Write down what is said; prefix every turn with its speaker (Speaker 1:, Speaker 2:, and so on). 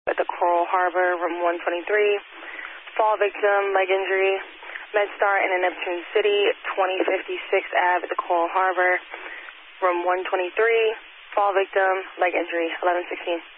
Speaker 1: at the Coral Harbor, room 123. Fall victim, leg injury, MedStar in Neptune City, 2056 Ave at the Coral Harbor, room 123. Fall victim, leg injury, 1116.